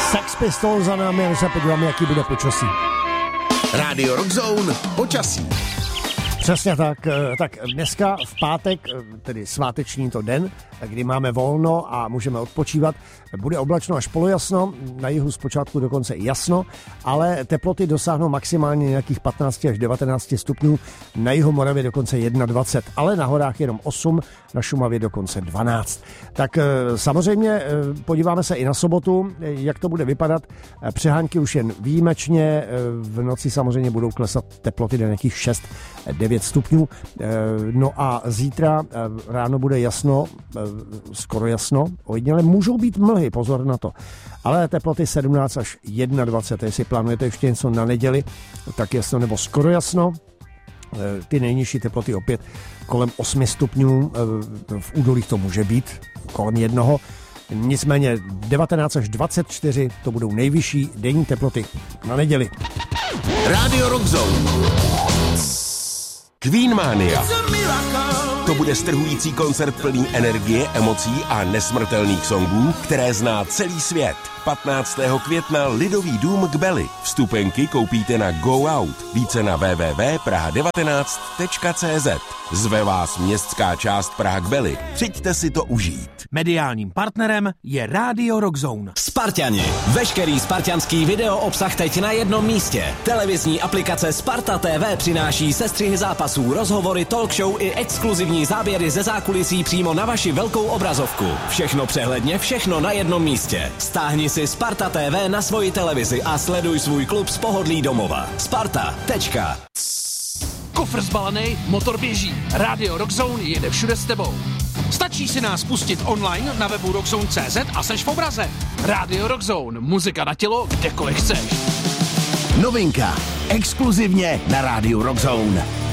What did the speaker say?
Sex Pistols za námi a my se podíváme, jaký bude počasí. Radio Rock Zone, počasí. Přesně tak. Tak dneska v pátek, tedy sváteční to den, kdy máme volno a můžeme odpočívat, bude oblačno až polojasno, na jihu zpočátku dokonce i jasno, ale teploty dosáhnou maximálně nějakých 15 až 19 stupňů, na jihu Moravě dokonce 21, ale na horách jenom 8, na Šumavě dokonce 12. Tak samozřejmě podíváme se i na sobotu, jak to bude vypadat. Přehánky už jen výjimečně, v noci samozřejmě budou klesat teploty do nějakých 6-9 stupňů. No a zítra ráno bude jasno, skoro jasno, ojediněle můžou být mlhy, pozor na to. Ale teploty 17 až 21, jestli plánujete ještě něco na neděli, tak jasno nebo skoro jasno. Ty nejnižší teploty opět kolem 8 stupňů, v údolích to může být kolem 1. Nicméně 19 až 24 to budou nejvyšší denní teploty na neděli. Radio Rock Zone. Queen Mania. To bude strhující koncert plný energie, emocí a nesmrtelných songů, které zná celý svět. 15. května Lidový dům Kbely. Vstupenky koupíte na Go Out. Více na www.praha19.cz. Zve vás městská část Praha Kbely. Přijďte si to užít. Mediálním partnerem je Radio Rock Zone. Sparťani. Veškerý spartianský video obsah teď na jednom místě. Televizní aplikace Sparta TV přináší sestřihy zápasů, rozhovory, talk show i exkluzivní záběry ze zákulisí přímo na vaši velkou obrazovku. Všechno přehledně, všechno na jednom místě. Stáhni si Sparta TV na svoji televizi a sleduj svůj klub z pohodlí domova. Sparta. Kofr zbalený, motor běží. Radio Rock Zone jede všude s tebou. Stačí si nás pustit online na webu rockzone.cz a seš v obraze. Radio Rock Zone, muzika na tělo, kdekoliv chceš. Novinka. Exkluzivně na Radio Rock Zone.